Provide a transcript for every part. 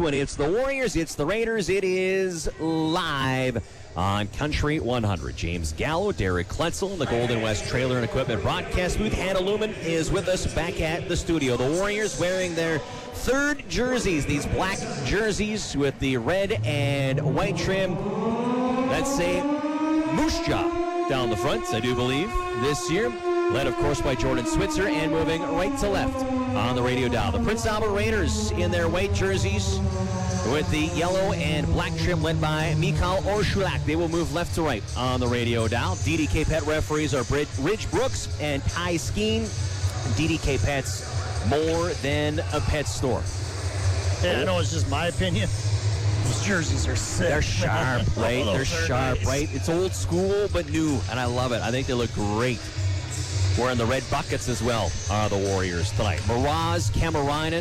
when it's the Warriors, it's the Raiders. It is live on Country 100. James Gallo, Derek Kletzel in the Golden West Trailer and Equipment broadcast booth. Hannah Lumen is with us back at the studio. The Warriors wearing their third jerseys, these black jerseys with the red and white trim. Let's say Moose Jaw down the front, I do believe, this year. Led, of course, by Jordan Switzer, and moving right to left on the radio dial. The Prince Albert Raiders in their white jerseys with the yellow and black trim, led by Mikhail Orshulak. They will move left to right on the radio dial. DDK Pet referees are Ridge Brooks and Ty Skeen. DDK Pet's more than a pet store. Yeah, I know it's just my opinion. Those jerseys are sick. They're sharp, right? They're sharp, right? It's old school, but new, and I love it. I think they look great. Wearing the red buckets as well are the Warriors tonight. Mraz, Kamarainen,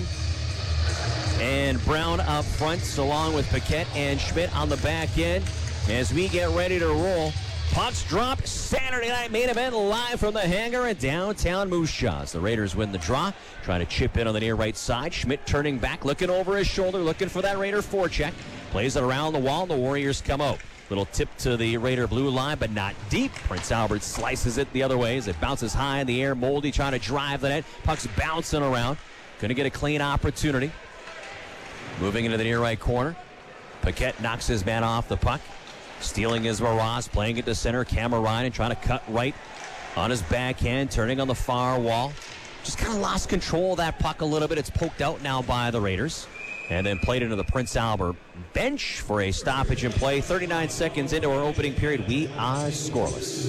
and Brown up front, along with Paquette and Schmidt on the back end. As we get ready to roll, pucks drop. Saturday night main event live from the hangar in downtown Moose Jaw. The Raiders win the draw, trying to chip in on the near right side. Schmidt turning back, looking over his shoulder, looking for that Raider forecheck. Plays it around the wall, and the Warriors come out. Little tip to the Raider blue line, but not deep. Prince Albert slices it the other way as it bounces high in the air. Moldy trying to drive the net. Puck's bouncing around. Going to get a clean opportunity. Moving into the near right corner. Paquette knocks his man off the puck. Stealing is Mraz, playing it to center. Kamarainen trying to cut right on his backhand, turning on the far wall. Just kind of lost control of that puck a little bit. It's poked out now by the Raiders. And then played into the Prince Albert bench for a stoppage in play. 39 seconds into our opening period. We are scoreless.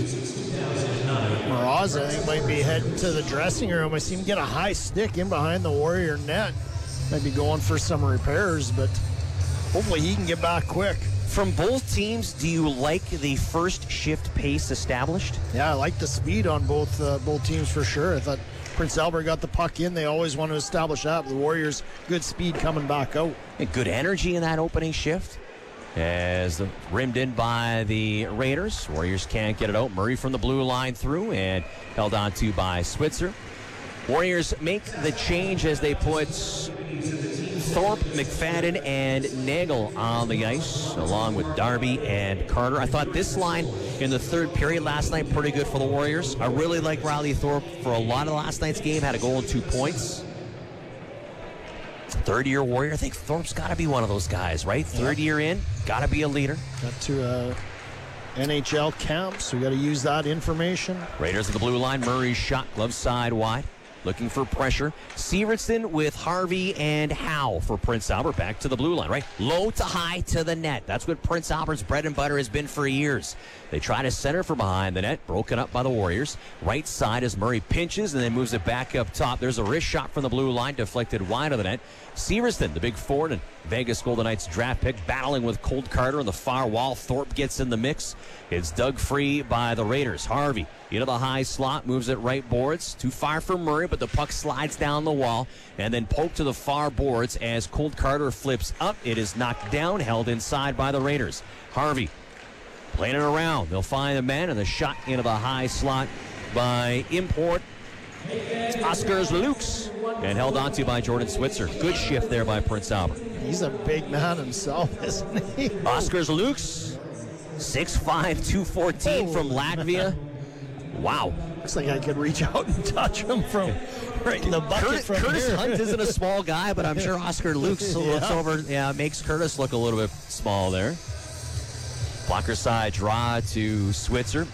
Mraz, I think, might be heading to the dressing room. I see him get a high stick in behind the Warrior net. Might be going for some repairs, but hopefully he can get back quick. From both teams, do you like the first shift pace established? Yeah, I like the speed on both teams for sure. I thought Prince Albert got the puck in. They always want to establish that. But the Warriors, good speed coming back out. And good energy in that opening shift. As rimmed in by the Raiders. Warriors can't get it out. Murray from the blue line through and held on to by Switzer. Warriors make the change as they put Thorpe, McFadden, and Nagel on the ice, along with Darby and Carter. I thought this line in the third period last night pretty good for the Warriors. I really like Riley Thorpe for a lot of last night's game. Had a goal and 2 points. Third-year Warrior. I think Thorpe's got to be one of those guys, right? Third year in, got to be a leader. Got to NHL camp, so we got to use that information. Raiders at the blue line. Murray's shot, glove side wide. Looking for pressure. Sievertson with Harvey and Howe for Prince Albert. Back to the blue line, right? Low to high to the net. That's what Prince Albert's bread and butter has been for years. They try to center from behind the net. Broken up by the Warriors. Right side as Murray pinches and then moves it back up top. There's a wrist shot from the blue line. Deflected wide of the net. Sievertson, the big forward and Vegas Golden Knights draft pick, battling with Colt Carter on the far wall. Thorpe gets in the mix. It's dug free by the Raiders. Harvey into the high slot, moves it right boards. Too far for Murray, but the puck slides down the wall and then poked to the far boards as Colt Carter flips up. It is knocked down, held inside by the Raiders. Harvey playing it around. They'll find the man, and the shot into the high slot by import Oscar Lukes, and held onto by Jordan Switzer. Good shift there by Prince Albert. He's a big man himself, isn't he? Oscar Lukes, 6'5", 214 from Latvia. Wow. Looks like I could reach out and touch him from right in the bucket from Curtis here. Hunt isn't a small guy, but I'm sure Oscar Lukes looks over. Yeah, makes Curtis look a little bit small there. Blocker side draw to Switzer.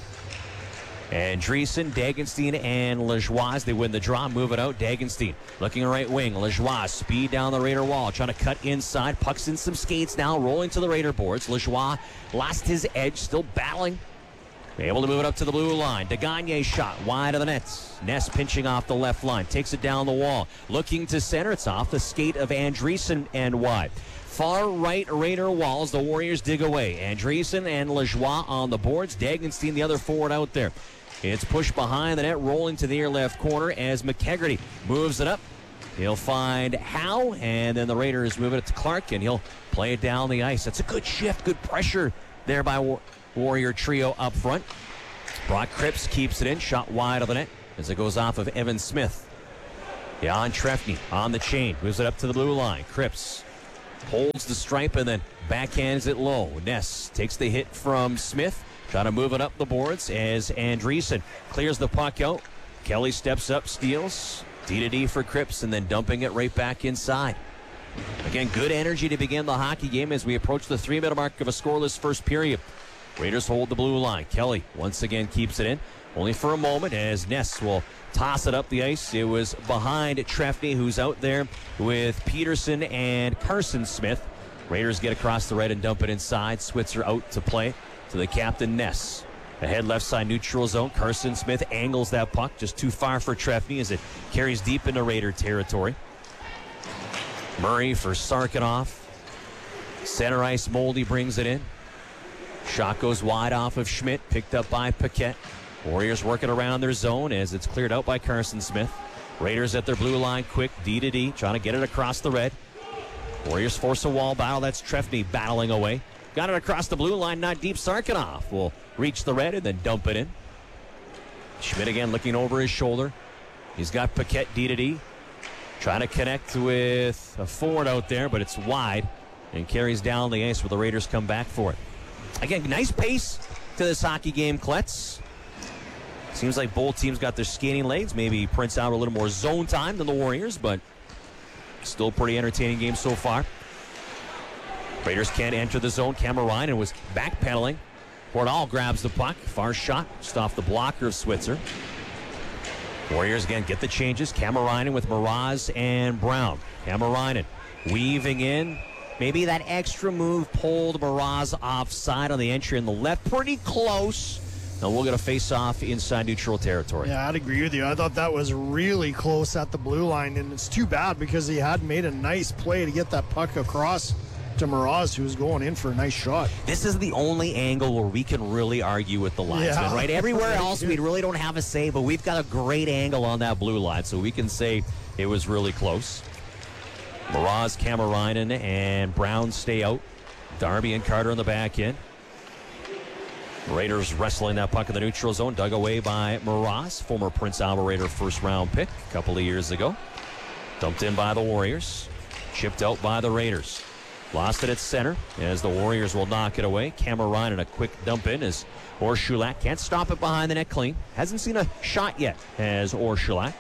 Andreessen, Dagenstein, and Lajoie. They win the draw, move it out. Dagenstein looking right wing. Lajoie, speed down the Raider wall, trying to cut inside. Puck's in some skates now, rolling to the Raider boards. Lajoie lost his edge, still battling. Able to move it up to the blue line. Degagne shot wide of the nets. Ness pinching off the left line. Takes it down the wall. Looking to center. It's off the skate of Andreessen and wide. Far right Raider walls. The Warriors dig away. Andreessen and Lajoie on the boards. Dagenstein, the other forward out there. It's pushed behind the net, rolling to the near left corner as McKegarty moves it up. He'll find Howe, and then the Raiders move it to Clark, and he'll play it down the ice. That's a good shift, good pressure there by Warrior trio up front. Brock Cripps keeps it in, shot wide of the net as it goes off of Evan Smith. Jan Trefny on the chain, moves it up to the blue line. Cripps holds the stripe and then backhands it low. Ness takes the hit from Smith, trying to move it up the boards as Andreessen clears the puck out. Kelly steps up, steals. D-to-D for Cripps, and then dumping it right back inside. Again, good energy to begin the hockey game as we approach the 3-minute mark of a scoreless first period. Raiders hold the blue line. Kelly once again keeps it in, only for a moment, as Ness will toss it up the ice. It was behind Trefny, who's out there with Peterson and Carson Smith. Raiders get across the red and dump it inside. Switzer out to play to the captain, Ness. Ahead left side neutral zone. Carson Smith angles that puck just too far for Trefny as it carries deep into Raider territory. Murray for Sarkanoff. Center ice, Moldy brings it in. Shot goes wide off of Schmidt, picked up by Paquette. Warriors working around their zone as it's cleared out by Carson Smith. Raiders at their blue line, quick D-to-D, trying to get it across the red. Warriors force a wall battle. That's Trefny battling away. Got it across the blue line, not deep. Sarkanoff will reach the red and then dump it in. Schmidt again looking over his shoulder. He's got Paquette D-to-D. Trying to connect with a forward out there, but it's wide and carries down the ice where the Raiders come back for it. Again, nice pace to this hockey game, Kletz. Seems like both teams got their skating legs. Maybe Prince out a little more zone time than the Warriors, but still a pretty entertaining game so far. Raiders can't enter the zone. Camarainen was backpedaling. Portal grabs the puck. Far shot just off the blocker of Switzer. Warriors again get the changes. Camarainen with Mraz and Brown. Camarainen weaving in. Maybe that extra move pulled Mraz offside on the entry in the left. Pretty close. Now we'll get a face-off inside neutral territory. Yeah, I'd agree with you. I thought that was really close at the blue line, and it's too bad because he had made a nice play to get that puck across to Mraz, who was going in for a nice shot. This is the only angle where we can really argue with the linesman, right? Everywhere else, we really don't have a say, but we've got a great angle on that blue line, so we can say it was really close. Mraz, Camarainen, and Brown stay out. Darby and Carter on the back end. Raiders wrestling that puck in the neutral zone, dug away by Mraz, former Prince Albert Raider first-round pick a couple of years ago. Dumped in by the Warriors. Chipped out by the Raiders. Lost it at center as the Warriors will knock it away. Camarainen a quick dump in as Orshulak can't stop it behind the net clean. Hasn't seen a shot yet as Orshulak.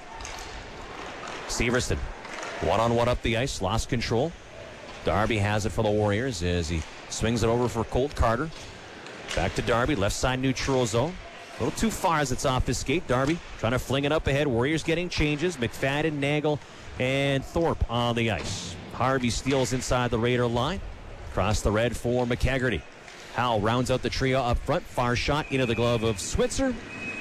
Severson one-on-one up the ice, lost control. Darby has it for the Warriors as he swings it over for Colt Carter. Back to Darby, left side neutral zone. A little too far as it's off his skate. Darby trying to fling it up ahead. Warriors getting changes. McFadden, Nagel, and Thorpe on the ice. Harvey steals inside the Raider line. Across the red for McHaggerty. Howell rounds out the trio up front. Far shot into the glove of Switzer.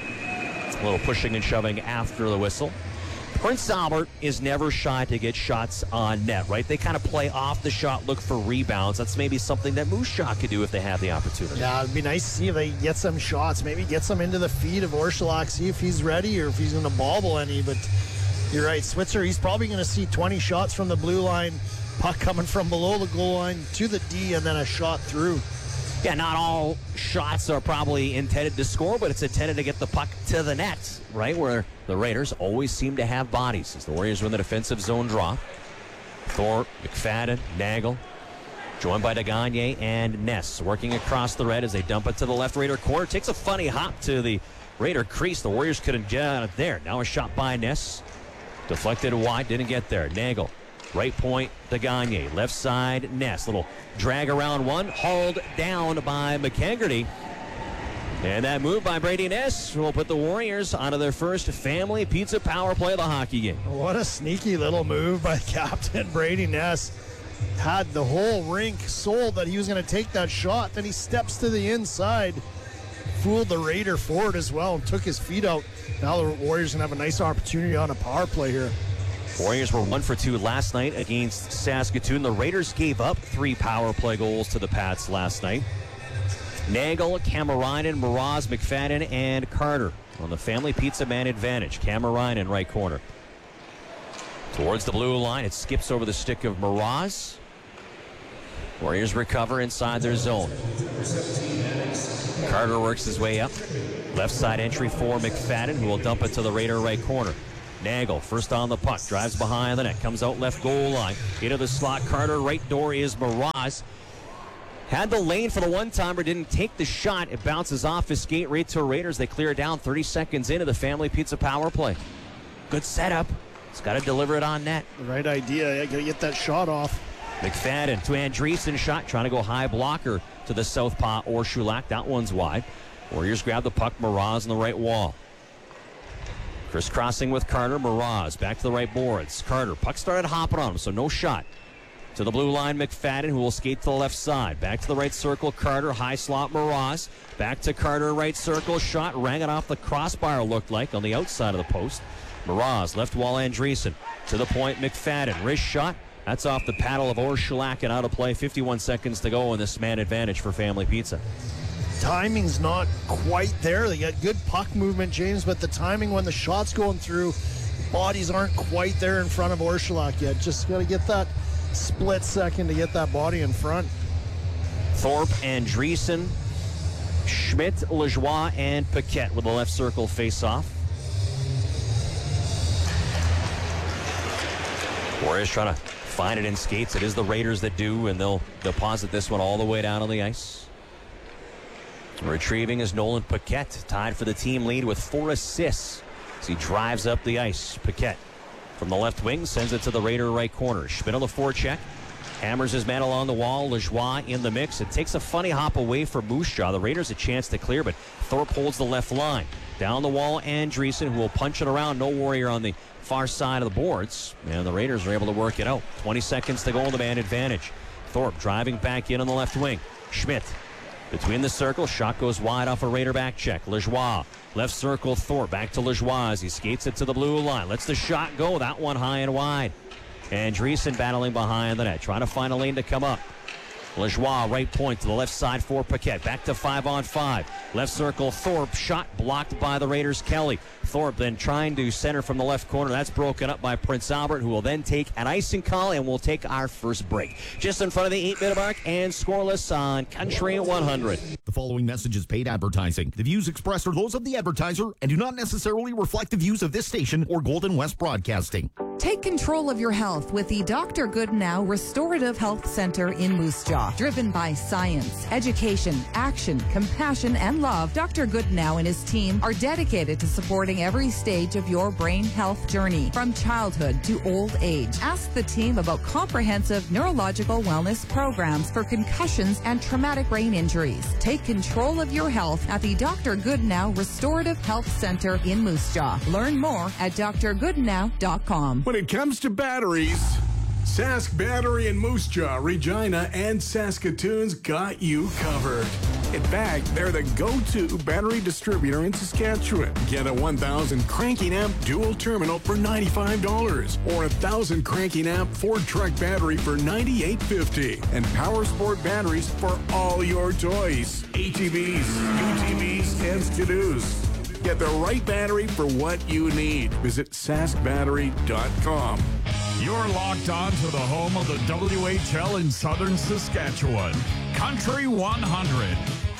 A little pushing and shoving after the whistle. Prince Albert is never shy to get shots on net, right? They kind of play off the shot, look for rebounds. That's maybe something that Moose Jaw could do if they have the opportunity. Yeah, it'd be nice to see if they get some shots. Maybe get some into the feet of Orshulak, see if he's ready or if he's going to bobble any. But you're right, Switzer, he's probably going to see 20 shots from the blue line, puck coming from below the goal line to the D, and then a shot through. Yeah, not all shots are probably intended to score, but it's intended to get the puck to the net, right? Where the Raiders always seem to have bodies as the Warriors win the defensive zone draw. Thorpe, McFadden, Nagel, joined by DeGagne and Ness, working across the red as they dump it to the left Raider corner. Takes a funny hop to the Raider crease. The Warriors couldn't get out of there. Now a shot by Ness. Deflected wide, didn't get there. Nagel. Right point, DeGagne. Left side, Ness. Little drag around one. Hauled down by McHaggerty. And that move by Brady Ness will put the Warriors onto their first family pizza power play of the hockey game. What a sneaky little move by Captain Brady Ness. Had the whole rink sold that he was going to take that shot. Then he steps to the inside. Fooled the Raider forward as well and took his feet out. Now the Warriors going to have a nice opportunity on a power play here. Warriors were 1 for 2 last night against Saskatoon. The Raiders gave up 3 power play goals to the Pats last night. Nagel, Camarainen, Mraz, McFadden, and Carter on the family pizza man advantage. Camarainen right corner. Towards the blue line, it skips over the stick of Mraz. Warriors recover inside their zone. Carter works his way up. Left side entry for McFadden, who will dump it to the Raider right corner. Nagel, first on the puck, drives behind the net, comes out left goal line. Into the slot, Carter, right door is Mraz. Had the lane for the one-timer, didn't take the shot. It bounces off his skate right to Raiders. They clear it down 30 seconds into the Family Pizza power play. Good setup. He's got to deliver it on net. The right idea. Got to get that shot off. McFadden to Andreessen, shot, trying to go high blocker to the southpaw or Shulak. That one's wide. Warriors grab the puck, Mraz on the right wall. Crisscrossing with Carter, Mraz back to the right boards. Carter, puck started hopping on him, so no shot. To the blue line, McFadden, who will skate to the left side. Back to the right circle, Carter, high slot, Mraz. Back to Carter, right circle, shot, rang it off the crossbar, looked like, on the outside of the post. Mraz, left wall, Andreessen. To the point, McFadden, wrist shot. That's off the paddle of Orshulak and out of play. 51 seconds to go in this man advantage for Family Pizza. Timing's not quite there. They got good puck movement, James, but the timing when the shot's going through, bodies aren't quite there in front of Orshulak yet. Just got to get that split second to get that body in front. Thorpe, Andreessen, Schmidt, Lajoie, and Paquette with the left circle face-off. Warriors trying to find it in skates. It is the Raiders that do, and they'll deposit this one all the way down on the ice. Retrieving is Nolan Paquette, tied for the team lead with 4 assists as he drives up the ice. Paquette from the left wing sends it to the Raider right corner. Schmidt on the forecheck. Hammers his man along the wall. Lajoie in the mix. It takes a funny hop away for Moose Jaw. The Raiders a chance to clear, but Thorpe holds the left line. Down the wall, Andreessen, who will punch it around. No Warrior on the far side of the boards. And the Raiders are able to work it out. 20 seconds to go in the man advantage. Thorpe driving back in on the left wing. Schmidt between the circle. Shot goes wide off a Raider back check. Lajoie. Left circle, Thorpe back to Lajoie as he skates it to the blue line. Lets the shot go. That one high and wide. Andreessen battling behind the net, trying to find a lane to come up. Lajoie, right point to the left side for Paquette. Back to 5-on-5. Left circle, Thorpe. Shot blocked by the Raiders' Kelly. Thorpe then trying to center from the left corner. That's broken up by Prince Albert, who will then take an icing call, and we'll take our first break. Just in front of the 8-minute mark and scoreless on Country 100. The following message is paid advertising. The views expressed are those of the advertiser and do not necessarily reflect the views of this station or Golden West Broadcasting. Take control of your health with the Dr. Goodnow Restorative Health Center in Moose Jaw. Driven by science, education, action, compassion, and love, Dr. Goodnow and his team are dedicated to supporting every stage of your brain health journey, from childhood to old age. Ask the team about comprehensive neurological wellness programs for concussions and traumatic brain injuries. Take control of your health at the Dr. Goodnow Restorative Health Center in Moose Jaw. Learn more at drgoodnow.com. When it comes to batteries, Sask Battery in Moose Jaw, Regina, and Saskatoon's got you covered. In fact, they're the go-to battery distributor in Saskatchewan. Get a 1,000 cranking amp dual terminal for $95 or a 1,000 cranking amp Ford truck battery for $98.50, and Power Sport batteries for all your toys, ATVs, UTVs, and Ski-Doos. Get the right battery for what you need. Visit saskbattery.com. You're locked on to the home of the WHL in southern Saskatchewan. Country 100.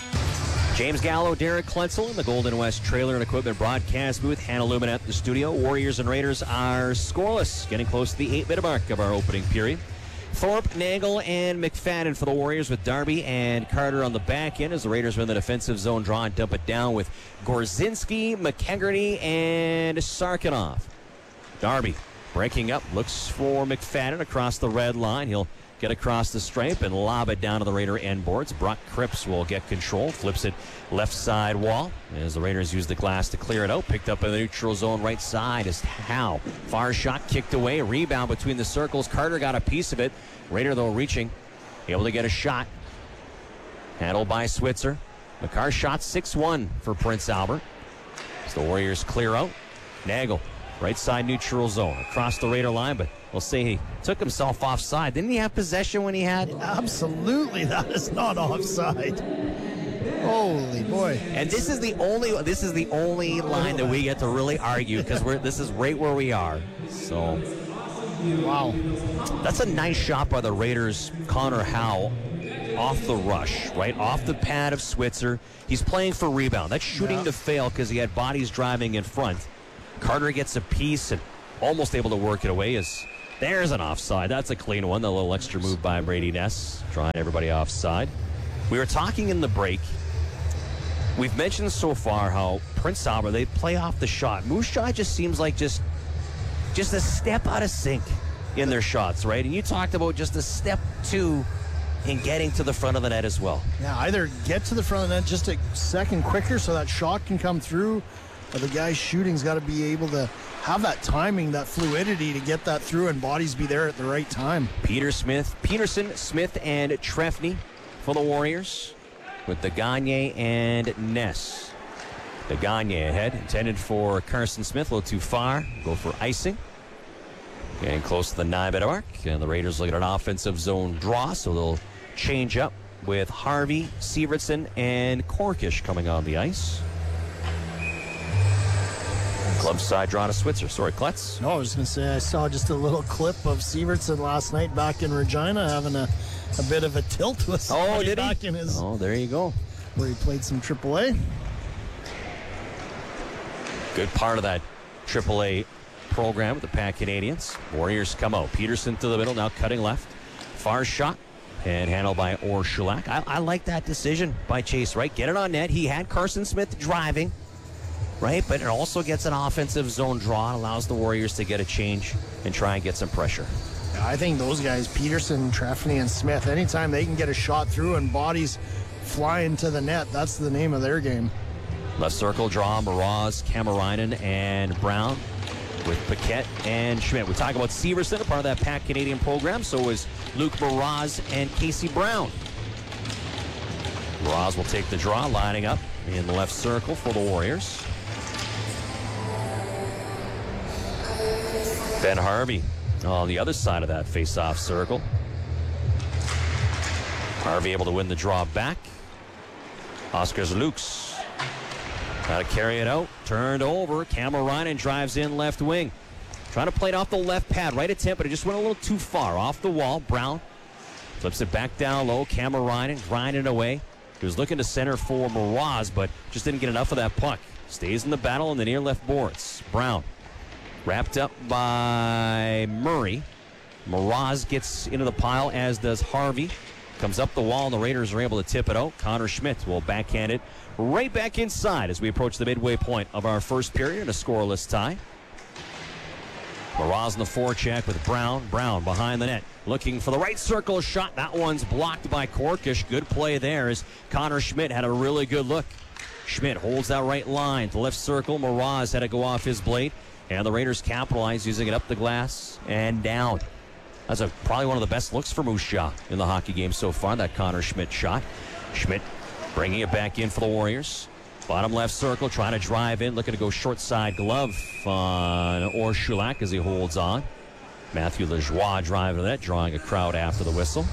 James Gallo, Derek Klenzel in the Golden West Trailer and Equipment broadcast booth. Hannah Lumen at the studio. Warriors and Raiders are scoreless, getting close to the 8-minute mark of our opening period. Thorpe, Nagel, and McFadden for the Warriors, with Darby and Carter on the back end as the Raiders are in the defensive zone. Draw and dump it down with Gorzinski, McKegarty, and Sarkanoff. Darby breaking up, looks for McFadden across the red line. He'll get across the stripe and lob it down to the Raider end boards. Brock Cripps will get control, flips it left side wall as the Raiders use the glass to clear it out. Picked up in the neutral zone right side is Howe. Far shot kicked away, rebound between the circles. Carter got a piece of it. Raider, though, reaching, able to get a shot. Handled by Switzer. McCarr shot 6-1 for Prince Albert as the Warriors clear out. Nagel, right side neutral zone, across the Raider line, but we'll say he took himself offside. Didn't he have possession when he had? Absolutely, that is not offside. Holy boy! And this is the only line that we get to really argue, because this is right where we are. So, wow, that's a nice shot by the Raiders. Connor Howe off the rush, right off the pad of Switzer. He's playing for rebound. That's shooting to fail because he had bodies driving in front. Carter gets a piece, and almost able to work it away. There's an offside. That's a clean one. The little extra move by Brady Ness, drawing everybody offside. We were talking in the break. We've mentioned so far how Prince Albert, they play off the shot. Moose Jaw just seems like just a step out of sync in their shots, right? And you talked about just a step two in getting to the front of the net as well. Yeah, either get to the front of the net just a second quicker so that shot can come through, or the guy shooting's got to be able to have that timing, that fluidity to get that through and bodies be there at the right time. Peterson, Smith, and Trefny for the Warriors with the Gagne and Ness. The Gagne ahead, intended for Carson Smith, a little too far. Go for icing. Getting close to the 9-minute mark, and the Raiders look at an offensive zone draw, so they'll change up with Harvey, Sievertson, and Korkish coming on the ice. Club side draw to Switzer. Sorry, Klutz. No, I was going to say I saw just a little clip of Sievertson last night back in Regina having a bit of a tilt with somebody back in his... Oh, there you go. Where he played some AAA. Good part of that AAA program with the Pat Canadians. Warriors come out. Peterson to the middle, now cutting left. Far shot and handled by Orshulak. I like that decision by Chase Wright. Get it on net. He had Carson Smith driving, right? But it also gets an offensive zone draw. It allows the Warriors to get a change and try and get some pressure. Yeah, I think those guys, Peterson, Trefny, and Smith, anytime they can get a shot through and bodies fly into the net, that's the name of their game. Left circle draw, Mraz, Kamarainen, and Brown with Paquette and Schmidt. We talk about Severson, a part of that Pat Canadian program. So is Luke Mraz and Casey Brown. Mraz will take the draw, lining up in the left circle for the Warriors. Ben Harvey on the other side of that face-off circle. Harvey able to win the draw back. Oscar Lukes got to carry it out. Turned over. Kamarainen drives in left wing. Trying to play it off the left pad. Right attempt, but it just went a little too far. Off the wall. Brown flips it back down low. Kamarainen grinding away. He was looking to center for Mraz, but just didn't get enough of that puck. Stays in the battle in the near left boards. Brown wrapped up by Murray. Mraz gets into the pile, as does Harvey. Comes up the wall, and the Raiders are able to tip it out. Connor Schmidt will backhand it right back inside as we approach the midway point of our first period, a scoreless tie. Mraz in the forecheck with Brown. Brown behind the net, looking for the right circle shot. That one's blocked by Korkish. Good play there as Connor Schmidt had a really good look. Schmidt holds that right line to left circle. Mraz had to go off his blade, and the Raiders capitalize, using it up the glass and down. That's probably one of the best looks for Moose Jaw in the hockey game so far, that Connor Schmidt shot. Schmidt bringing it back in for the Warriors. Bottom left circle, trying to drive in, looking to go short side glove on Orshulak as he holds on. Matthew Lajoie driving that, drawing a crowd after the whistle.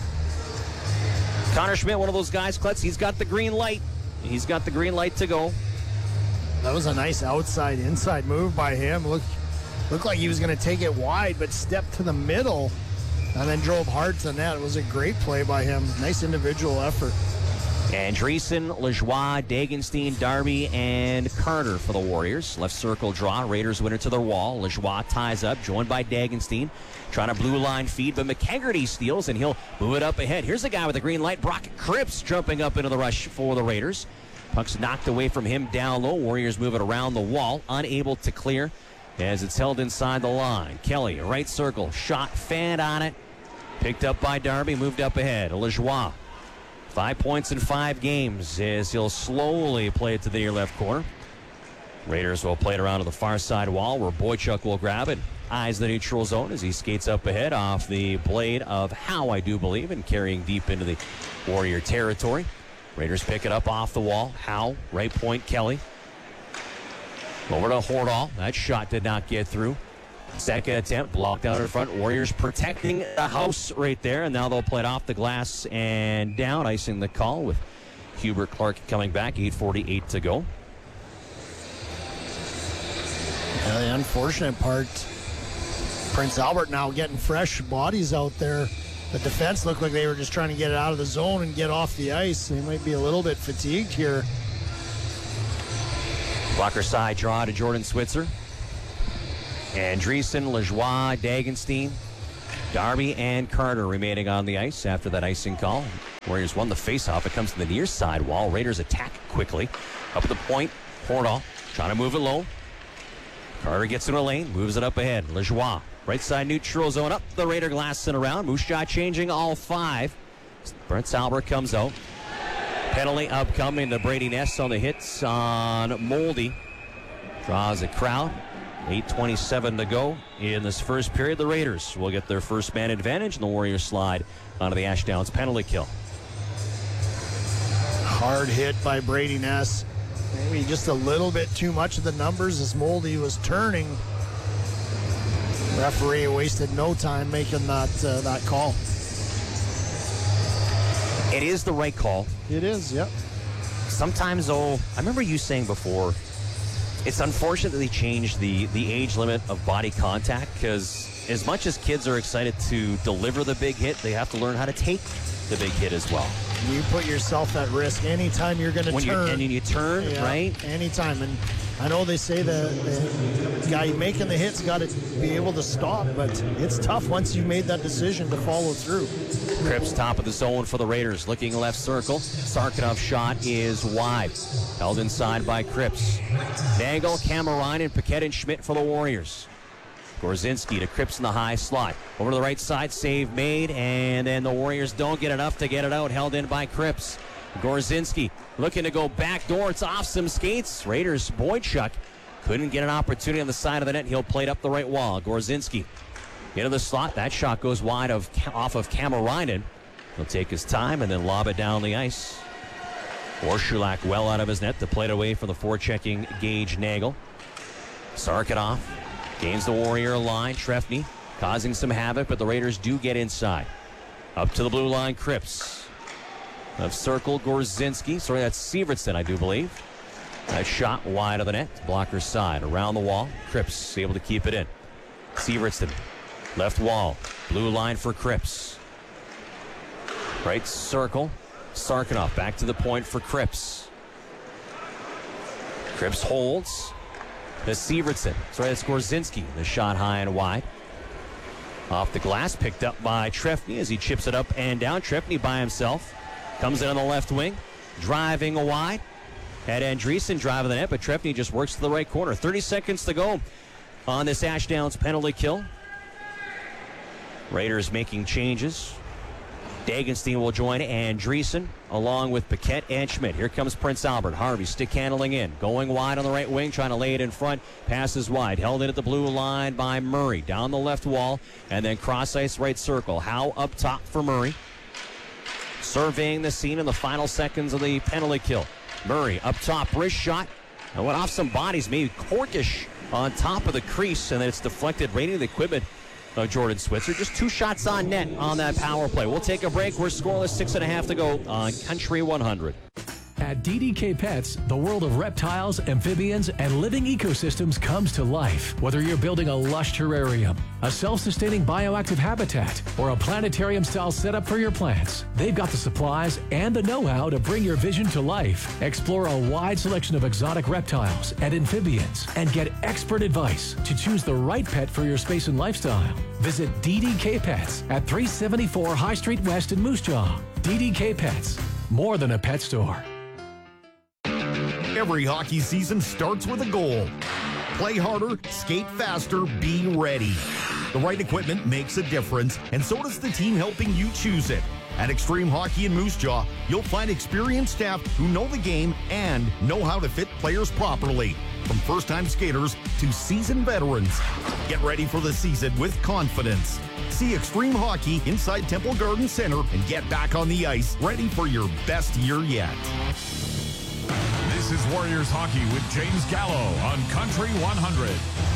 Connor Schmidt, one of those guys, Klutz, he's got the green light. He's got the green light to go. That was a nice outside-inside move by him. Looked like he was going to take it wide, but stepped to the middle and then drove hard to the net. It was a great play by him. Nice individual effort. Andreessen, Lajoie, Dagenstein, Darby, and Carter for the Warriors. Left circle draw. Raiders win it to their wall. Lajoie ties up, joined by Dagenstein. Trying to blue line feed, but McHaggerty steals, and he'll move it up ahead. Here's the guy with the green light, Brock Cripps, jumping up into the rush for the Raiders. Puck's knocked away from him down low. Warriors move it around the wall, unable to clear as it's held inside the line. Kelly, right circle, shot, fanned on it. Picked up by Darby, moved up ahead. Lajoie, 5 points in 5 games as he'll slowly play it to the near left corner. Raiders will play it around to the far side wall where Boychuk will grab it. Eyes the neutral zone as he skates up ahead off the blade of Howe, I do believe, and carrying deep into the Warrior territory. Raiders pick it up off the wall. Howe, right point, Kelly. Over to Hordal. That shot did not get through. Second attempt, blocked out in front. Warriors protecting the house right there, and now they'll play it off the glass and down, icing the call with Hubert Clark coming back. 8:48 to go. Yeah, the unfortunate part, Prince Albert now getting fresh bodies out there. The defense looked like they were just trying to get it out of the zone and get off the ice. They might be a little bit fatigued here. Blocker side draw to Jordan Switzer. Andreessen, Lajoie, Dagenstein, Darby, and Carter remaining on the ice after that icing call. Warriors won the faceoff. It comes to the near side wall. Raiders attack quickly. Up at the point, Portal trying to move it low. Carter gets in a lane, moves it up ahead. Lajoie, right side neutral zone, up the Raider glass and around. Moose Jaw changing all 5. Prince Albert comes out. Penalty upcoming to Brady Ness on the hits on Moldy. Draws a crowd. 8:27 to go in this first period. The Raiders will get their first man advantage, and the Warriors slide onto the Ashdowns penalty kill. Hard hit by Brady Ness. Maybe just a little bit too much of the numbers as Moldy was turning. Referee wasted no time making that call. It is the right call. It is, yep. Sometimes, though, I remember you saying before, it's unfortunate that they changed the age limit of body contact, because as much as kids are excited to deliver the big hit, they have to learn how to take the big hit as well. You put yourself at risk anytime you're going to turn. And you turn, yeah, right? Anytime. And I know they say the guy making the hit's got to be able to stop, but it's tough once you've made that decision to follow through. Cripps top of the zone for the Raiders, looking left circle. Sarkanoff's shot is wide. Held inside by Cripps. Nagel, Kamarainen, Paquette, and Schmidt for the Warriors. Gorzinski to Cripps in the high slot. Over to the right side, save made, and then the Warriors don't get enough to get it out. Held in by Cripps. Gorzinski looking to go back door. It's off some skates. Raiders, Boydchuk couldn't get an opportunity on the side of the net. He'll play it up the right wall. Gorzinski into the slot. That shot goes wide off of Kamarainen. He'll take his time and then lob it down the ice. Orshulak well out of his net to play it away from the forechecking Gage Nagel. Sarkanoff gains the Warrior line. Trefny causing some havoc, but the Raiders do get inside. Up to the blue line, Cripps. Left circle, Gorzinski. Sorry, that's Sievertson, I do believe. That shot wide of the net. Blocker side. Around the wall. Cripps able to keep it in. Sievertson. Left wall. Blue line for Cripps. Right circle. Sarkanoff back to the point for Cripps. Cripps holds. To Sievertson. Sorry, that's Gorzinski. The shot high and wide. Off the glass. Picked up by Trefny as he chips it up and down. Trefny by himself. Comes in on the left wing. Driving wide. Had Andreessen driving the net, but Trefny just works to the right corner. 30 seconds to go on this Ashdowns penalty kill. Raiders making changes. Dagenstein will join Andreessen along with Paquette and Schmidt. Here comes Prince Albert. Harvey stick handling in. Going wide on the right wing, trying to lay it in front. Passes wide. Held in at the blue line by Murray. Down the left wall and then cross ice right circle. Howe up top for Murray. Surveying the scene in the final seconds of the penalty kill. Murray up top, wrist shot. And went off some bodies, maybe Corkish on top of the crease, and then it's deflected right into the equipment of Jordan Switzer. Just 2 shots on net on that power play. We'll take a break. We're scoreless, 6.5 to go on Country 100. At DDK Pets, the world of reptiles, amphibians, and living ecosystems comes to life. Whether you're building a lush terrarium, a self-sustaining bioactive habitat, or a planetarium-style setup for your plants, they've got the supplies and the know-how to bring your vision to life. Explore a wide selection of exotic reptiles and amphibians and get expert advice to choose the right pet for your space and lifestyle. Visit DDK Pets at 374 High Street West in Moose Jaw. DDK Pets, more than a pet store. Every hockey season starts with a goal. Play harder, skate faster, be ready. The right equipment makes a difference, and so does the team helping you choose it. At Extreme Hockey in Moose Jaw, you'll find experienced staff who know the game and know how to fit players properly. From first-time skaters to seasoned veterans. Get ready for the season with confidence. See Extreme Hockey inside Temple Garden Center and get back on the ice, ready for your best year yet. This is Warriors Hockey with James Gallo on Country 100.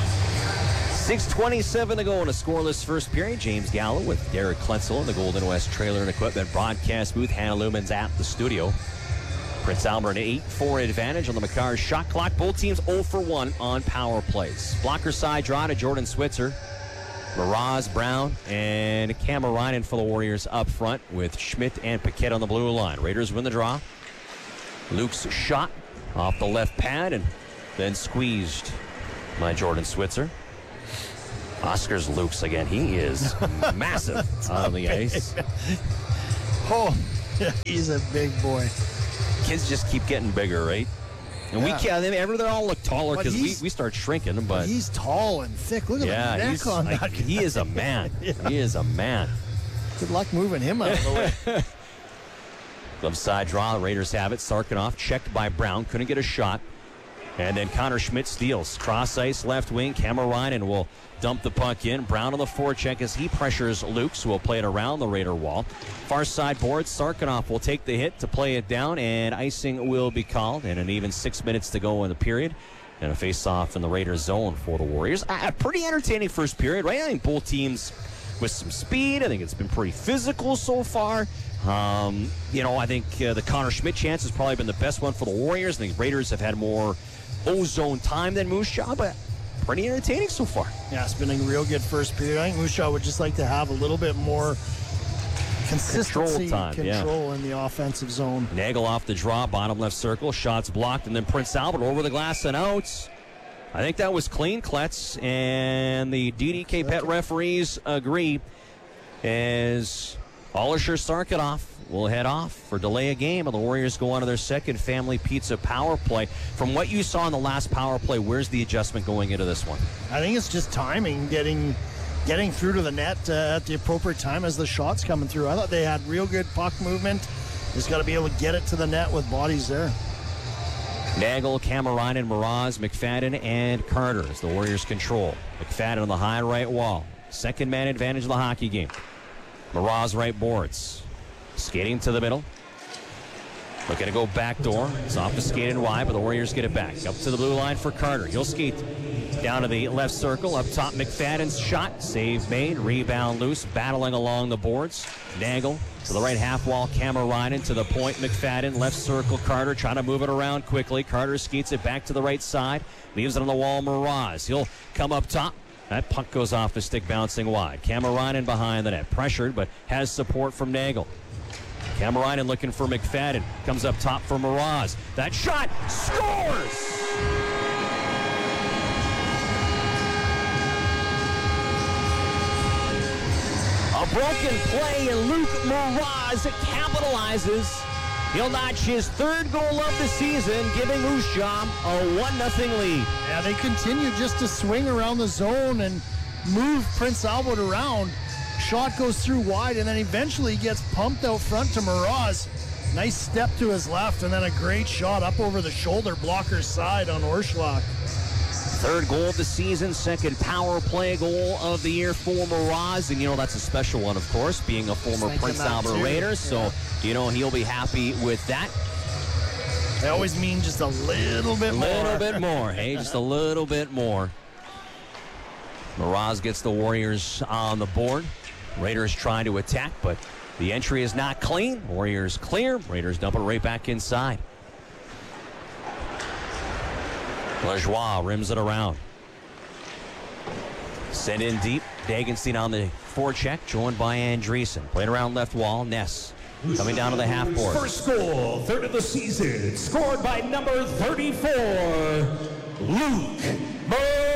6:27 to go in a scoreless first period. James Gallo with Derek Kletzel in the Golden West Trailer and Equipment broadcast booth. Hannah Lumens at the studio. Prince Albert an 8-4 advantage on the McCarr shot clock. Both teams 0 for 1 on power plays. Blocker side draw to Jordan Switzer. Miraz, Brown, and Kamarainen for the Warriors up front with Schmidt and Paquette on the blue line. Raiders win the draw. Luke's shot off the left pad and then squeezed by Jordan Switzer. Oscar's Lukes again. He is massive on the ice. Oh, he's a big boy. Kids just keep getting bigger, right? And we can't. They all look taller because we start shrinking. But he's tall and thick. Look at the neck on that guy. He is a man. He is a man. Good luck moving him out of the way. Left side draw. The Raiders have it. Sarkanoff checked by Brown. Couldn't get a shot. And then Connor Schmidt steals. Cross ice, left wing. Kamarainen will dump the puck in. Brown on the forecheck as he pressures Lukes, who will play it around the Raider wall. Far side board. Sarkanoff will take the hit to play it down, and icing will be called. And an even 6 minutes to go in the period. And a face-off in the Raiders zone for the Warriors. A pretty entertaining first period, right? I think both teams with some speed. I think it's been pretty physical so far. I think the Connor Schmidt chance has probably been the best one for the Warriors. I think Raiders have had more O-zone time than Moose Jaw, but pretty entertaining so far. Yeah, it's been a real good first period. I think Moose Jaw would just like to have a little bit more consistency, control in the offensive zone. Nagel off the draw, bottom left circle, shots blocked, and then Prince Albert over the glass and out. I think that was clean, Kletz, and the DDK Pet referees agree as Alisher Sarkanoff will head off for delay a game, and the Warriors go on to their second Family Pizza power play. From what you saw in the last power play, where's the adjustment going into this one? I think it's just timing, getting through to the net at the appropriate time as the shots coming through. I thought they had real good puck movement. Just got to be able to get it to the net with bodies there. Nagel, Kamarainen, Mraz, McFadden, and Carter as the Warriors control. McFadden on the high right wall. Second man advantage of the hockey game. Mraz right boards. Skating to the middle. Looking to go back door. It's off the skate and wide, but the Warriors get it back. Up to the blue line for Carter. He'll skate down to the left circle. Up top, McFadden's shot. Save made. Rebound loose. Battling along the boards. Nagel to the right half wall. Kamarainen to the point. McFadden. Left circle. Carter trying to move it around quickly. Carter skates it back to the right side. Leaves it on the wall. Mraz. He'll come up top. That puck goes off the stick, bouncing wide. Kamarainen behind the net. Pressured, but has support from Nagel. Kamarainen looking for McFadden. Comes up top for Mraz. That shot scores! A broken play, and Luke Mraz capitalizes. He'll notch his third goal of the season, giving Moose Jaw a 1-0 lead. Yeah, they continue just to swing around the zone and move Prince Albert around. Shot goes through wide, and then eventually gets pumped out front to Mraz. Nice step to his left, and then a great shot up over the shoulder blocker's side on Orschlach. Third goal of the season, second power play goal of the year for Mraz. And, that's a special one, of course, being a former Prince Albert Raider. So, he'll be happy with that. They always mean just a little bit more. A little bit more, hey, just a little bit more. Mraz gets the Warriors on the board. Raiders trying to attack, but the entry is not clean. Warriors clear. Raiders dump it right back inside. Lajoie rims it around. Sent in deep. Dagenstein on the forecheck, joined by Andreessen. Played around left wall. Ness coming down to the half board. First goal, third of the season, scored by number 34, Luke Mraz.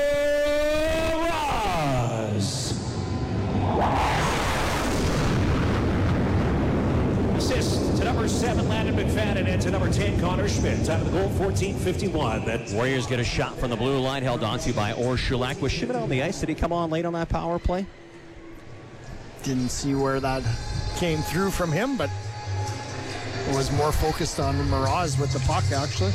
Assist to number 7, Landon McFadden, and to number 10, Connor Schmidt. Time of the goal, 14:51. Warriors get a shot from the blue line, held onto by Orschlach. Was Schmidt on the ice? Did he come on late on that power play? Didn't see where that came through from him, but it was more focused on Mraz with the puck, actually.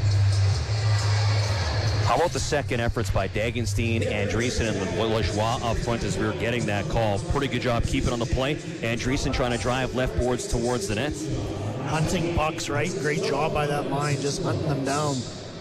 How about the second efforts by Dagenstein, Andreessen, and Lajoie up front as we were getting that call? Pretty good job keeping on the play. Andreessen trying to drive left boards towards the net. Hunting pucks, right? Great job by that line, just hunting them down.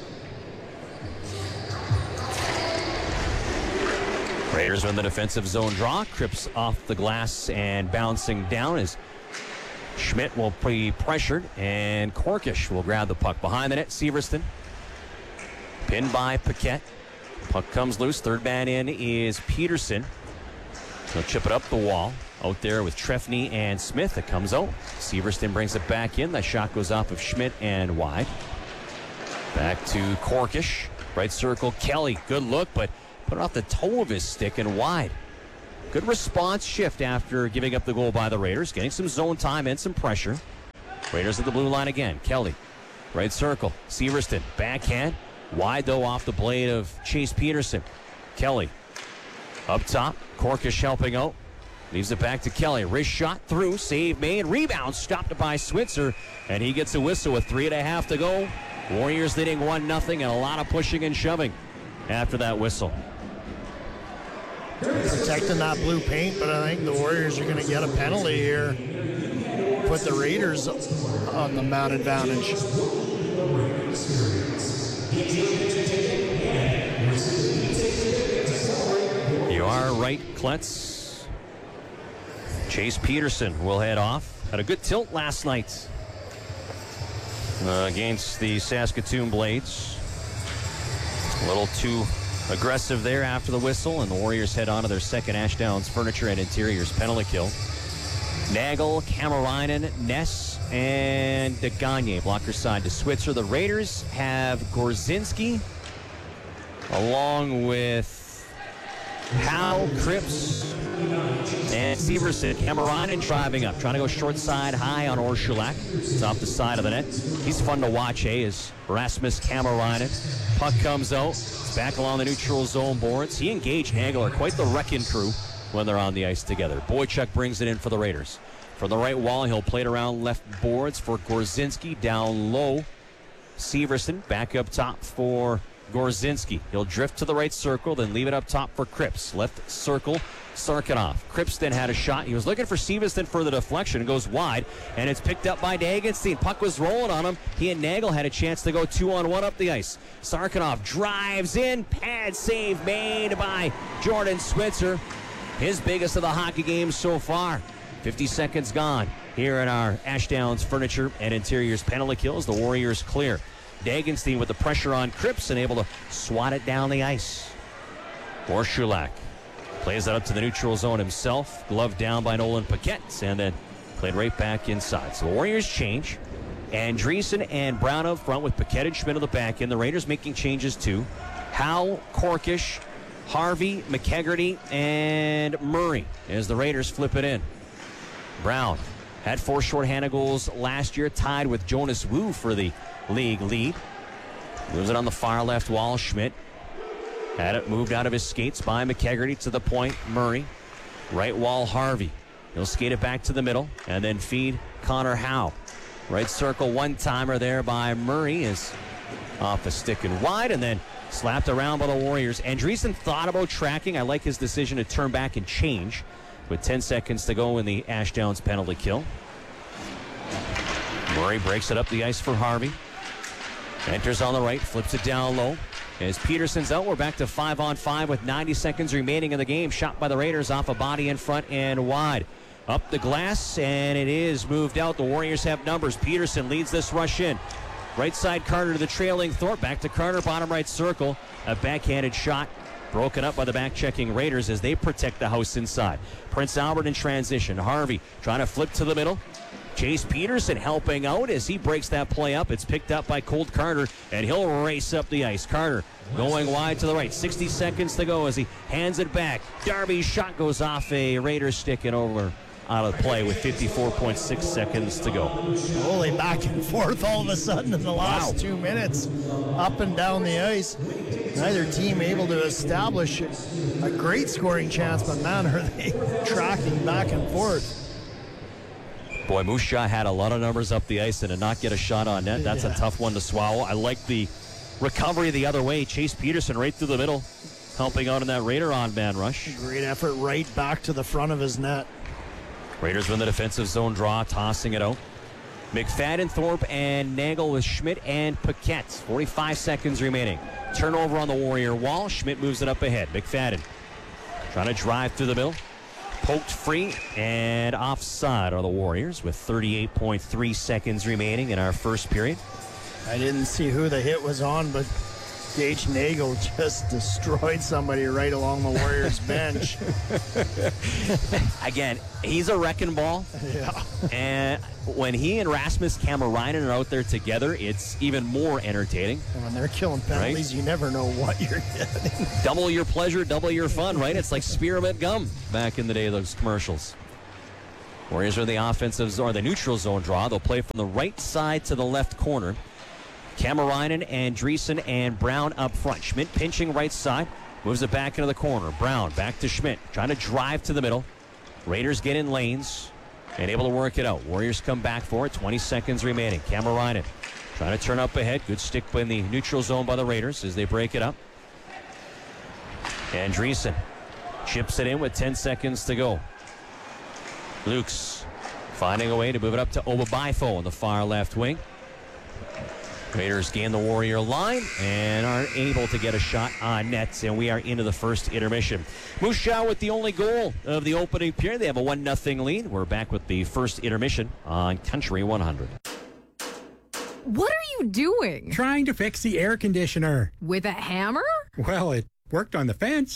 Raiders are in the defensive zone draw. Cripps off the glass and bouncing down as Schmidt will be pressured, and Korkish will grab the puck behind the net. Severston pinned by Paquette. Puck comes loose. Third man in is Peterson. He'll chip it up the wall. Out there with Trefny and Smith. It comes out. Severston brings it back in. That shot goes off of Schmidt and wide. Back to Korkish. Right circle. Kelly. Good look, but Put it off the toe of his stick and wide. Good response shift after giving up the goal by the Raiders. Getting some zone time and some pressure. Raiders at the blue line again. Kelly, right circle. Severston, backhand. Wide, though, off the blade of Chase Peterson. Kelly, up top. Corkish helping out. Leaves it back to Kelly. Wrist shot through. Save made. Rebound stopped by Switzer. And he gets a whistle with 3.5 to go. Warriors leading 1-0 and a lot of pushing and shoving after that whistle. Protecting that blue paint, but I think the Warriors are going to get a penalty here. Put the Raiders on the man advantage. You are right, Klutz. Chase Peterson will head off. Had a good tilt last night against the Saskatoon Blades. A little too aggressive there after the whistle, and the Warriors head on to their second Ashdowns Furniture and Interiors penalty kill. Nagel, Kamarainen, Ness, and DeGagne blocker side to Switzer. The Raiders have Gorzinski along with Howe, Cripps, and Severson. Kamarainen driving up, trying to go short side high on Orshulak. It's off the side of the net. He's fun to watch, is Rasmus Kamarainen. Puck comes out. It's back along the neutral zone boards. He engaged Hagler, quite the wrecking crew when they're on the ice together. Boychuk brings it in for the Raiders. From the right wall, he'll play it around left boards for Gorzinski. Down low, Severson back up top for Gorzinski. He'll drift to the right circle, then leave it up top for Cripps. Left circle, Sarkanoff. Cripps then had a shot. He was looking for Severson for the deflection. It goes wide, and it's picked up by Dagenstein. Puck was rolling on him. He and Nagel had a chance to go 2-on-1 up the ice. Sarkanoff drives in. Pad save made by Jordan Switzer. His biggest of the hockey games so far. 50 seconds gone here in our Ashdowns Furniture and Interiors penalty kills. The Warriors clear. Dagenstein with the pressure on Cripps and able to swat it down the ice. Orshulak plays it up to the neutral zone himself. Gloved down by Nolan Paquette and then played right back inside. So the Warriors change. Andreessen and Brown up front with Paquette and Schmidt on the back end. The Raiders making changes too. Howe, Corkish, Harvey, McKegarty, and Murray as the Raiders flip it in. Brown had 4 shorthanded goals last year, tied with Jonas Wu for the league lead. Moves it on the far left wall. Schmidt had it moved out of his skates by McKegarty to the point. Murray, right wall, Harvey. He'll skate it back to the middle and then feed Connor Howe. Right circle, one-timer there by Murray is off a stick and wide and then slapped around by the Warriors. Andreessen thought about tracking. I like his decision to turn back and change with 10 seconds to go in the Ashdowns penalty kill. Murray breaks it up the ice for Harvey. Enters on the right, flips it down low. As Peterson's out, we're back to 5-on-5 with 90 seconds remaining in the game. Shot by the Raiders off a body in front and wide. Up the glass, and it is moved out. The Warriors have numbers. Peterson leads this rush in. Right side Carter to the trailing Thorpe. Back to Carter, bottom right circle. A backhanded shot broken up by the back-checking Raiders as they protect the house inside. Prince Albert in transition. Harvey trying to flip to the middle. Chase Peterson helping out as he breaks that play up. It's picked up by Colt Carter, and he'll race up the ice. Carter going wide to the right. 60 seconds to go as he hands it back. Darby's shot goes off a Raiders stick and over out of play with 54.6 seconds to go. Holy back and forth all of a sudden in the last 2 minutes. Up and down the ice. Neither team able to establish a great scoring chance, but man, are they tracking back and forth. Boy, Moose Jaw had a lot of numbers up the ice and to not get a shot on net. That's a tough one to swallow. I like the recovery the other way. Chase Peterson right through the middle, helping out in that Raider on-man rush. Great effort right back to the front of his net. Raiders win the defensive zone draw, tossing it out. McFadden, Thorpe, and Nagel with Schmidt and Paquette. 45 seconds remaining. Turnover on the Warrior wall. Schmidt moves it up ahead. McFadden trying to drive through the middle. Poked free and offside are the Warriors with 38.3 seconds remaining in our first period. I didn't see who the hit was on, but Gage Nagel just destroyed somebody right along the Warriors bench. Again, he's a wrecking ball. Yeah. And when he and Rasmus Kamarainen are out there together, it's even more entertaining. And when they're killing penalties, you never know what you're getting. Double your pleasure, double your fun, right? It's like spearmint gum back in the day of those commercials. Warriors are the offensive or the neutral zone draw. They'll play from the right side to the left corner. Kamarainen and Dreesen and Brown up front. Schmidt pinching right side. Moves it back into the corner. Brown back to Schmidt. Trying to drive to the middle. Raiders get in lanes and able to work it out. Warriors come back for it. 20 seconds remaining. Kamarainen trying to turn up ahead. Good stick in the neutral zone by the Raiders as they break it up. And Dreesen chips it in with 10 seconds to go. Lukes finding a way to move it up to Obabaifo on the far left wing. Raiders gain the Warrior line and are able to get a shot on net, and we are into the first intermission. Moose Jaw with the only goal of the opening period. They have a 1-0 lead. We're back with the first intermission on Country 100. What are you doing? Trying to fix the air conditioner. With a hammer? Well, it worked on the fence.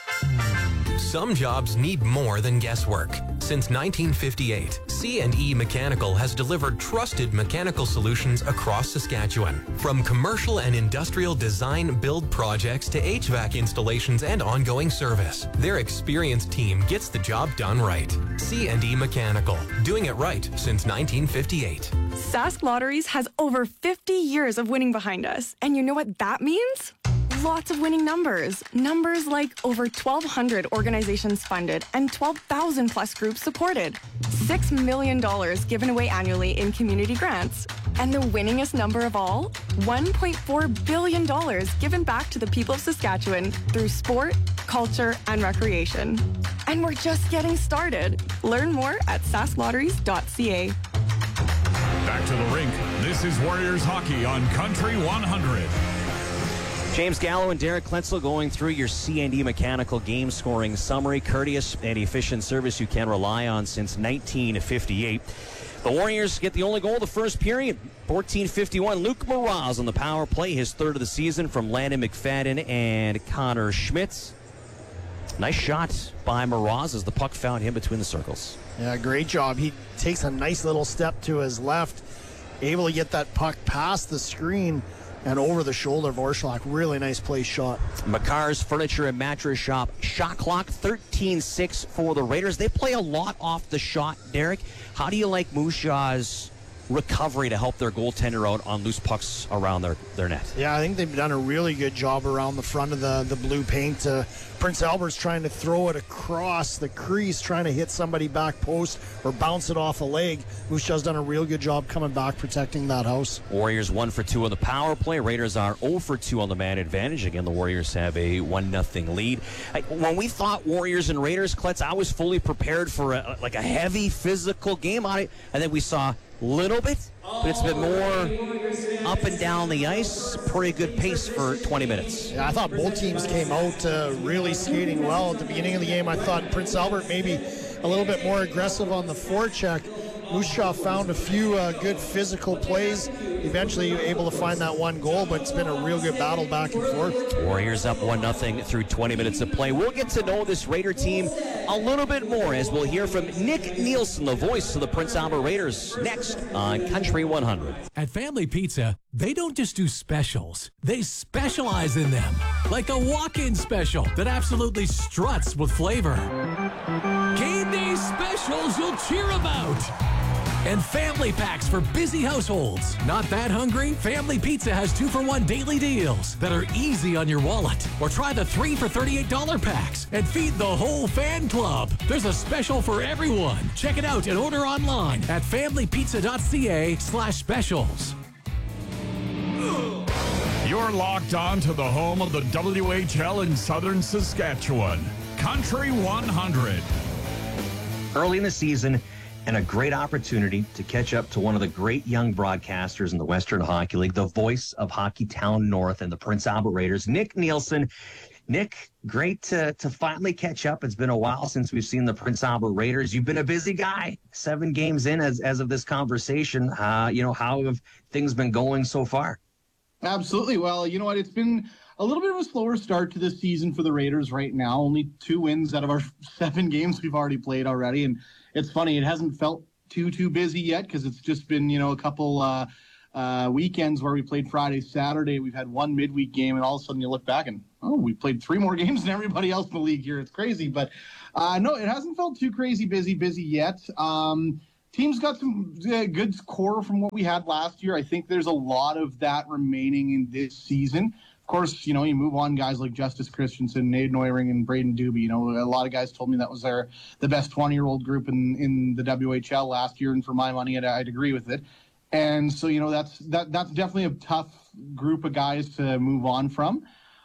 Some jobs need more than guesswork. Since 1958, C&E Mechanical has delivered trusted mechanical solutions across Saskatchewan. From commercial and industrial design build projects to HVAC installations and ongoing service, their experienced team gets the job done right. C&E Mechanical, doing it right since 1958. Sask Lotteries has over 50 years of winning behind us. And you know what that means? Lots of winning numbers. Numbers like over 1,200 organizations funded and 12,000 plus groups supported. $6 million given away annually in community grants. And the winningest number of all? $1.4 billion given back to the people of Saskatchewan through sport, culture, and recreation. And we're just getting started. Learn more at sasklotteries.ca. Back to the rink. This is Warriors hockey on Country 100. James Gallo and Derek Kletzel going through your C&E Mechanical game scoring summary. Courteous and efficient service you can rely on since 1958. The Warriors get the only goal of the first period. 14:51. Luke Mraz on the power play, his third of the season from Landon McFadden and Connor Schmitz. Nice shot by Mraz as the puck found him between the circles. Yeah, great job. He takes a nice little step to his left, able to get that puck past the screen and over the shoulder of Orschelak. Really nice play shot. McCarr's Furniture and Mattress Shop shot clock 13-6 for the Raiders. They play a lot off the shot, Derek. How do you like Moose Jaw's recovery to help their goaltender out on loose pucks around their net? Yeah, I think they've done a really good job around the front of the blue paint. Prince Albert's trying to throw it across the crease, trying to hit somebody back post or bounce it off a leg. Moose Jaw's done a real good job coming back, protecting that house. Warriors 1 for 2 on the power play. Raiders are 0 for 2 on the man advantage. Again, the Warriors have a 1-0 lead. When we thought Warriors and Raiders, Klutz, I was fully prepared for a heavy physical game on it. And then we saw little bit, but it's been more up and down the ice. Pretty good pace for 20 minutes. Yeah, I thought both teams came out really skating well. At the beginning of the game, I thought Prince Albert maybe a little bit more aggressive on the forecheck. Moose Jaw found a few good physical plays. Eventually able to find that one goal, but it's been a real good battle back and forth. Warriors up 1-0 through 20 minutes of play. We'll get to know this Raider team a little bit more as we'll hear from Nick Nielsen, the voice of the Prince Albert Raiders, next on Country 100. At Family Pizza, they don't just do specials. They specialize in them. Like a walk-in special that absolutely struts with flavor. Game day specials you'll cheer about. And family packs for busy households. Not that hungry? Family Pizza has 2-for-1 daily deals that are easy on your wallet. Or try the 3 for $38 packs and feed the whole fan club. There's a special for everyone. Check it out and order online at familypizza.ca/specials. You're locked on to the home of the WHL in southern Saskatchewan. Country 100. Early in the season, and a great opportunity to catch up to one of the great young broadcasters in the Western Hockey League, the voice of Hockeytown North and the Prince Albert Raiders, Nick Nielsen. Nick, great to finally catch up. It's been a while since we've seen the Prince Albert Raiders. You've been a busy guy, 7 games in as of this conversation. How have things been going so far? Absolutely. Well, you know what? It's been a little bit of a slower start to this season for the Raiders right now. Only 2 wins out of our 7 games we've already played already. And it's funny, it hasn't felt too busy yet because it's just been, a couple weekends where we played Friday, Saturday. We've had 1 midweek game, and all of a sudden you look back and, we played 3 more games than everybody else in the league here. It's crazy. But no, it hasn't felt too crazy busy yet. Team's got some good core from what we had last year. I think there's a lot of that remaining in this season. Of course, you move on guys like Justice Christensen, Nate Neuring, and Braden Doobie. A lot of guys told me that was the best 20-year-old group in the WHL last year, and for my money, I'd agree with it. And so, that's definitely a tough group of guys to move on from.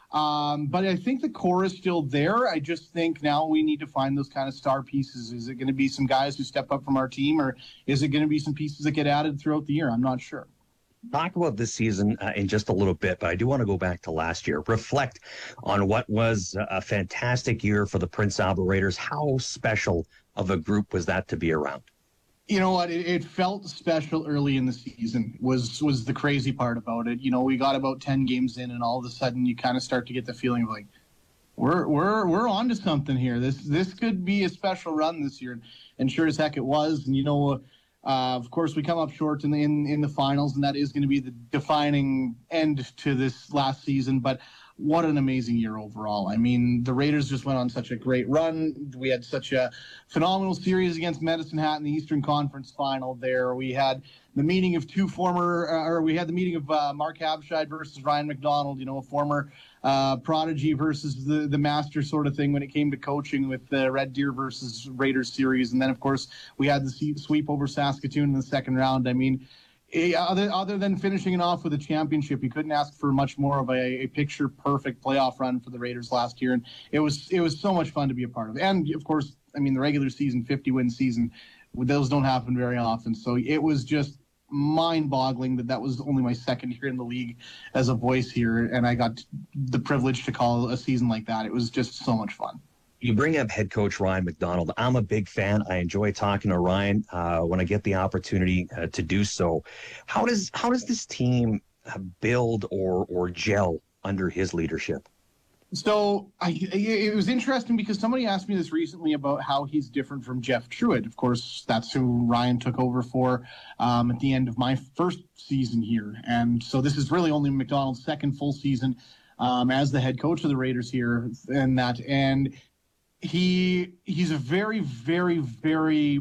But I think the core is still there. I just think now we need to find those kind of star pieces. Is it going to be some guys who step up from our team, or is it going to be some pieces that get added throughout the year? I'm not sure. Talk about this season in just a little bit, but I do want to go back to last year. Reflect on what was a fantastic year for the Prince Albert Raiders. How special of a group was that to be around? You know what? It felt special early in the season. Was the crazy part about it. We got about 10 games in, and all of a sudden you kind of start to get the feeling of like, we're on to something here. This could be a special run this year, and sure as heck it was. And of course we come up short in the finals, and that is going to be the defining end to this last season. But what an amazing year overall. I mean, the Raiders just went on such a great run. We had such a phenomenal series against Medicine Hat in the Eastern Conference Final there. We had the meeting of the meeting of Mark Habscheid versus Ryan McDonald, a former prodigy versus the master sort of thing when it came to coaching with the Red Deer versus Raiders series. And then, of course, we had the sweep over Saskatoon in the second round. I mean, other than finishing it off with a championship, you couldn't ask for much more of a picture-perfect playoff run for the Raiders last year, and it was so much fun to be a part of. And of course, I mean, the regular season, 50-win season, those don't happen very often. So it was just mind-boggling that was only my second year in the league as a voice here, and I got the privilege to call a season like that. It was just so much fun. You bring up head coach Ryan McDonald. I'm a big fan. I enjoy talking to Ryan when I get the opportunity to do so. How does this team build or gel under his leadership? So it was interesting because somebody asked me this recently about how he's different from Jeff Truitt. Of course, that's who Ryan took over for at the end of my first season here. And so this is really only McDonald's second full season as the head coach of the Raiders here. And he's a very, very, very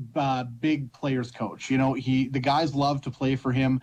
big players coach. The guys love to play for him.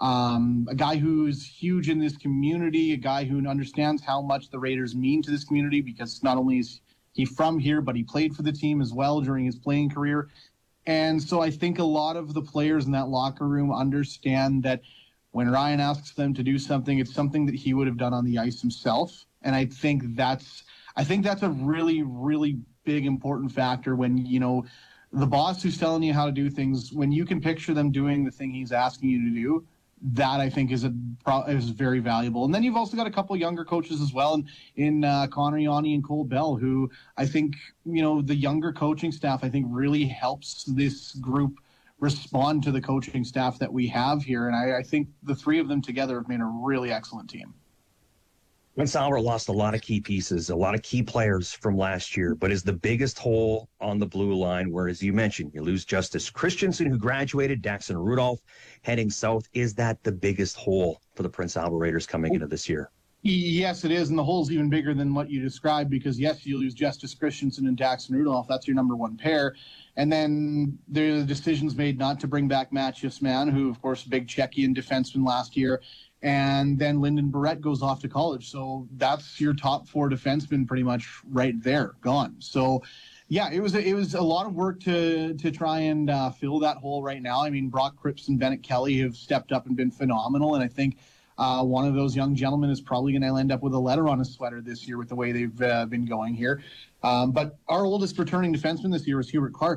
A guy who's huge in this community, a guy who understands how much the Raiders mean to this community, because not only is he from here, but he played for the team as well during his playing career. And so I think a lot of the players in that locker room understand that when Ryan asks them to do something, it's something that he would have done on the ice himself. And I think that's a really, really big, important factor when, the boss who's telling you how to do things, when you can picture them doing the thing he's asking you to do, that I think is very valuable. And then you've also got a couple younger coaches as well in Connor Yanni and Cole Bell, who I think, the younger coaching staff, I think really helps this group respond to the coaching staff that we have here. And I think the three of them together have made a really excellent team. Prince Albert lost a lot of key pieces, a lot of key players from last year, but is the biggest hole on the blue line where, as you mentioned, you lose Justice Christensen, who graduated, Daxon Rudolph heading south. Is that the biggest hole for the Prince Albert Raiders coming into this year? Yes, it is, and the hole's even bigger than what you described because, yes, you lose Justice Christensen and Daxon Rudolph. That's your number one pair. And then there are the decisions made not to bring back Matthias Mann, who, of course, big Czechian defenseman last year. And then Lyndon Barrett goes off to college. So that's your top 4 defensemen pretty much right there, gone. So, yeah, it was a lot of work to try and fill that hole right now. I mean, Brock Cripps and Bennett Kelly have stepped up and been phenomenal. And I think one of those young gentlemen is probably going to end up with a letter on his sweater this year with the way they've been going here. But our oldest returning defenseman this year was Hubert Clark.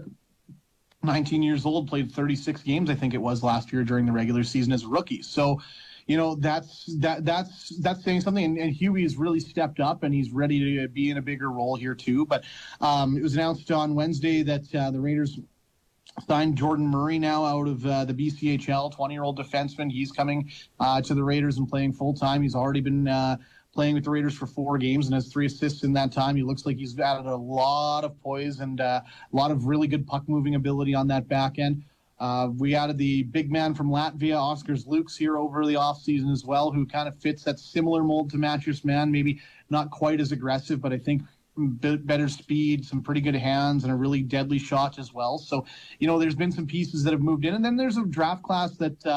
19 years old, played 36 games, I think it was, last year during the regular season as a rookie. So, that's saying something. And Huey has really stepped up, and he's ready to be in a bigger role here too. But it was announced on Wednesday that the Raiders Signed Jordan Murray now out of the BCHL, 20-year-old defenseman. He's coming to the Raiders and playing full-time. He's already been playing with the Raiders for 4 games and has 3 assists in that time. He looks like he's added a lot of poise and a lot of really good puck-moving ability on that back end. We added the big man from Latvia, Oskars Luks, here over the offseason as well, who kind of fits that similar mold to Mattress Man. Maybe not quite as aggressive, but I think better speed, some pretty good hands, and a really deadly shot as well. So, there's been some pieces that have moved in. And then there's a draft class that